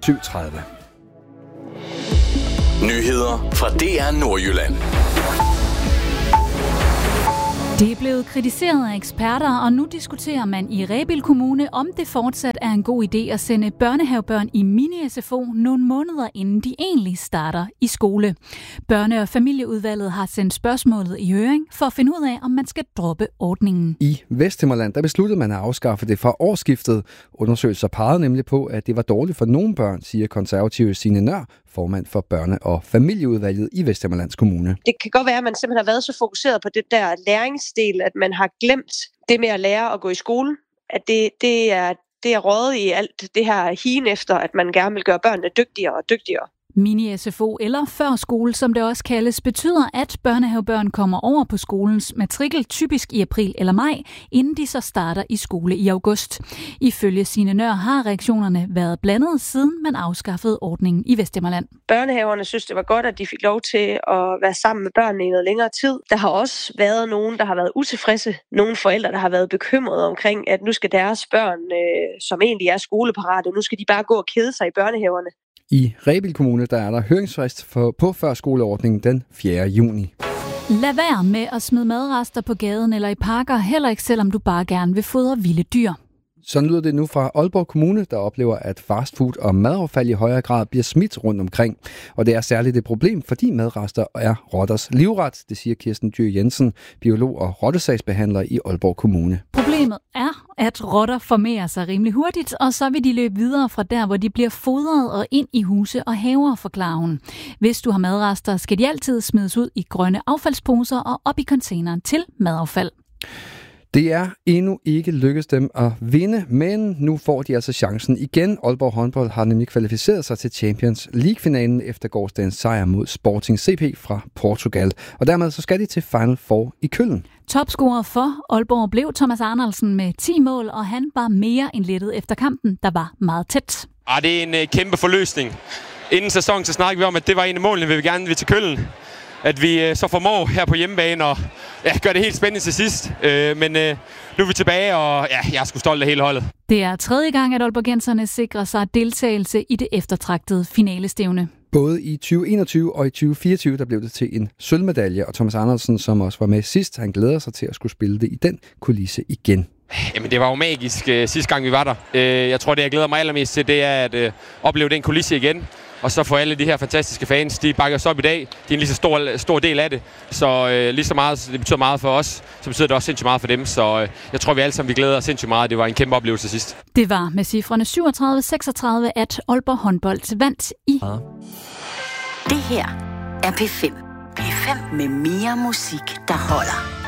7:30. Nyheder fra DR Nordjylland. Det er blevet kritiseret af eksperter, og nu diskuterer man i Rebild Kommune, om det fortsat er en god idé at sende børnehavebørn i mini-SFO nogle måneder inden de egentlig starter i skole. Børne- og familieudvalget har sendt spørgsmålet i høring for at finde ud af, om man skal droppe ordningen. I Vesthimmerland der besluttede man at afskaffe det fra årsskiftet. Undersøgelser pegede nemlig på, at det var dårligt for nogle børn, siger konservative Signe Nør, formand for børne- og familieudvalget i Vesthimmerlands Kommune. Det kan godt være, at man simpelthen har været så fokuseret på det der læringsdel, at man har glemt det med at lære at gå i skole. At det er røget i alt det her higen efter, at man gerne vil gøre børnene dygtigere og dygtigere. Mini-SFO eller førskole, som det også kaldes, betyder, at børnehavebørn kommer over på skolens matrikel typisk i april eller maj, inden de så starter i skole i august. Ifølge Signe Nør har reaktionerne været blandet, siden man afskaffede ordningen i Vesthimmerland. Børnehaverne synes, det var godt, at de fik lov til at være sammen med børnene i noget længere tid. Der har også været nogen, der har været utilfredse. Nogle forældre, der har været bekymrede omkring, at nu skal deres børn, som egentlig er skoleparate, nu skal de bare gå og kede sig i børnehaverne. I Rebild Kommune der er der høringsfrist på førskoleordningen den 4. juni. Lad være med at smide madrester på gaden eller i parker, heller ikke selvom du bare gerne vil fodre vilde dyr. Sådan lyder det nu fra Aalborg Kommune, der oplever, at fastfood og madaffald i højere grad bliver smidt rundt omkring. Og det er særligt et problem, fordi madrester er rotters livret, det siger Kirsten Dyr Jensen, biolog og rottesagsbehandler i Aalborg Kommune. Problemet er, at rotter formerer sig rimelig hurtigt, og så vil de løbe videre fra der, hvor de bliver fodret og ind i huse og haver, forklarer hun. Hvis du har madrester, skal de altid smides ud i grønne affaldsposer og op i containeren til madaffald. Det er endnu ikke lykkedes dem at vinde, men nu får de altså chancen igen. Aalborg håndbold har nemlig kvalificeret sig til Champions League-finalen efter gårsdagens sejr mod Sporting CP fra Portugal. Og dermed så skal de til Final Four i Køln. Topscorer for Aalborg blev Thomas Arnoldsen med 10 mål, og han var mere end lettet efter kampen, der var meget tæt. Det er en kæmpe forløsning. Inden sæsonen så snakkede vi om, at det var en af målene, vi gerne vil til Køln. At vi så formår her på hjemmebane og gør det helt spændende til sidst. Men nu er vi tilbage, og jeg er sgu stolt af hele holdet. Det er tredje gang, at aalborgenserne sikrer sig deltagelse i det eftertragtede finalestævne. Både i 2021 og i 2024, der blev det til en sølvmedalje, og Thomas Andersen, som også var med sidst, han glæder sig til at skulle spille det i den kulisse igen. Jamen, det var jo magisk sidste gang, vi var der. Jeg tror, det jeg glæder mig allermest til, det er at opleve den kulisse igen. Og så for alle de her fantastiske fans, de bakker os op i dag. De er en lige så stor del af det. Så lige så meget, det betyder meget for os, så betyder det også sindssygt meget for dem. Så jeg tror, vi alle sammen glæder os sindssygt meget. Det var en kæmpe oplevelse sidst. Det var med cifrene 37-36, at Aalborg håndbold vandt i. Det her er P5. P5 med mere musik, der holder.